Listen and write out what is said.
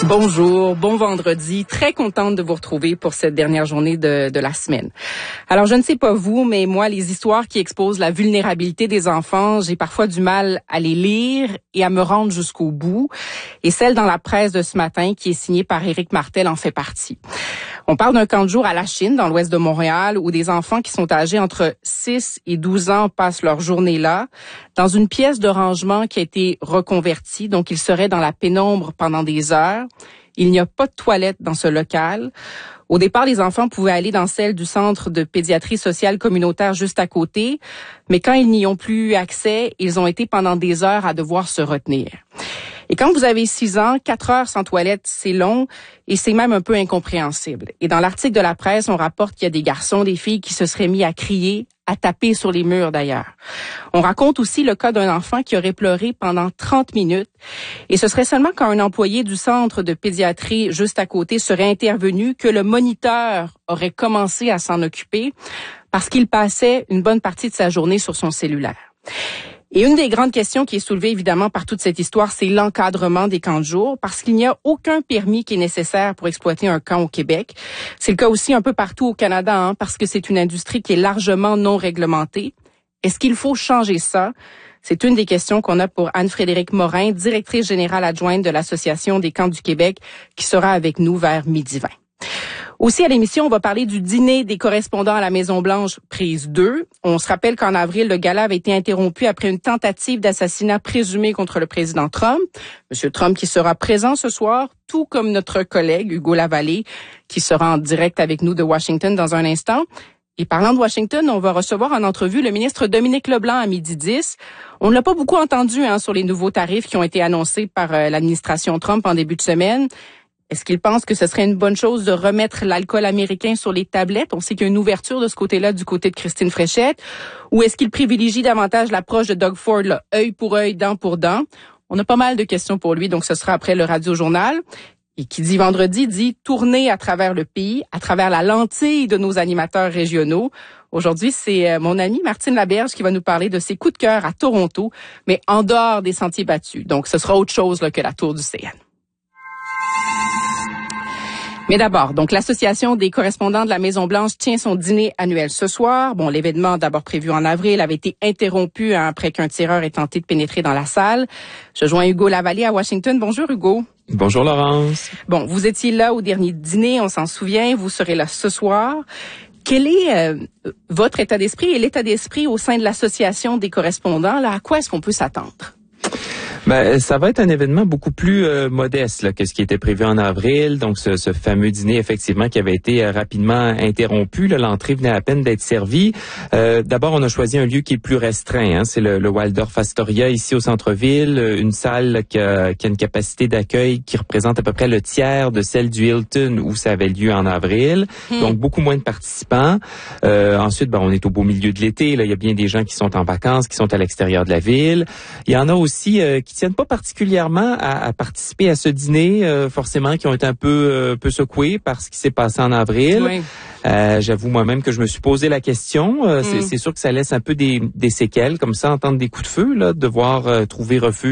Bonjour, bon vendredi. Très contente de vous retrouver pour cette dernière journée de la semaine. Alors, je ne sais pas vous, mais moi, les histoires qui exposent la vulnérabilité des enfants, j'ai parfois du mal à les lire et à me rendre jusqu'au bout. Et celle dans la presse de ce matin, qui est signée par Éric Martel, en fait partie. On parle d'un camp de jour à la Chine, dans l'ouest de Montréal, où des enfants qui sont âgés entre 6 et 12 ans passent leur journée là, dans une pièce de rangement qui a été reconvertie, donc ils seraient dans la pénombre pendant des heures. Il n'y a pas de toilette dans ce local. Au départ, les enfants pouvaient aller dans celle du centre de pédiatrie sociale communautaire juste à côté, mais quand ils n'y ont plus eu accès, ils ont été pendant des heures à devoir se retenir. Et quand vous avez 6 ans, 4 heures sans toilette, c'est long et c'est même un peu incompréhensible. Et dans l'article de la presse, on rapporte qu'il y a des garçons, des filles qui se seraient mis à crier, à taper sur les murs d'ailleurs. On raconte aussi le cas d'un enfant qui aurait pleuré pendant 30 minutes. Et ce serait seulement quand un employé du centre de pédiatrie juste à côté serait intervenu que le moniteur aurait commencé à s'en occuper parce qu'il passait une bonne partie de sa journée sur son cellulaire. Et une des grandes questions qui est soulevée évidemment par toute cette histoire, c'est l'encadrement des camps de jour, parce qu'il n'y a aucun permis qui est nécessaire pour exploiter un camp au Québec. C'est le cas aussi un peu partout au Canada, parce que c'est une industrie qui est largement non réglementée. Est-ce qu'il faut changer ça? C'est une des questions qu'on a pour Anne-Frédérique Morin, directrice générale adjointe de l'Association des camps du Québec, qui sera avec nous vers 12h20. Aussi, à l'émission, on va parler du dîner des correspondants à la Maison-Blanche, prise 2. On se rappelle qu'en avril, le gala avait été interrompu après une tentative d'assassinat présumée contre le président Trump. Monsieur Trump qui sera présent ce soir, tout comme notre collègue Hugo Lavallée, qui sera en direct avec nous de Washington dans un instant. Et parlant de Washington, on va recevoir en entrevue le ministre Dominique Leblanc à 12h10. On ne l'a pas beaucoup entendu sur les nouveaux tarifs qui ont été annoncés par l'administration Trump en début de semaine. Est-ce qu'il pense que ce serait une bonne chose de remettre l'alcool américain sur les tablettes? On sait qu'il y a une ouverture de ce côté-là, du côté de Christine Fréchette. Ou est-ce qu'il privilégie davantage l'approche de Doug Ford, là, œil pour œil, dent pour dent? On a pas mal de questions pour lui, donc ce sera après le Radio-Journal. Et qui dit vendredi, dit tourner à travers le pays, à travers la lentille de nos animateurs régionaux. Aujourd'hui, c'est mon amie Martine Laberge qui va nous parler de ses coups de cœur à Toronto, mais en dehors des sentiers battus. Donc, ce sera autre chose là, que la tour du CN. Mais d'abord, donc l'Association des correspondants de la Maison-Blanche tient son dîner annuel ce soir. Bon, l'événement d'abord prévu en avril avait été interrompu après qu'un tireur ait tenté de pénétrer dans la salle. Je joins Hugo Lavallée à Washington. Bonjour Hugo. Bonjour Laurence. Bon, vous étiez là au dernier dîner, on s'en souvient, vous serez là ce soir. Quel est votre état d'esprit et l'état d'esprit au sein de l'Association des correspondants? Là, à quoi est-ce qu'on peut s'attendre? Ben, ça va être un événement beaucoup plus modeste là, que ce qui était prévu en avril. Donc, ce fameux dîner, effectivement, qui avait été rapidement interrompu. Là, l'entrée venait à peine d'être servie. D'abord, on a choisi un lieu qui est plus restreint. C'est le Waldorf Astoria, ici au centre-ville. Une salle qui a une capacité d'accueil qui représente à peu près le tiers de celle du Hilton où ça avait lieu en avril. Donc, beaucoup moins de participants. Ensuite, on est au beau milieu de l'été. Là, il y a bien des gens qui sont en vacances, qui sont à l'extérieur de la ville. Il y en a aussi qui tiennent pas particulièrement à participer à ce dîner, forcément, qui ont été un peu secoués par ce qui s'est passé en avril. Oui. J'avoue moi-même que je me suis posé la question. C'est sûr que ça laisse un peu des séquelles, comme ça, entendre des coups de feu, là, devoir trouver refuge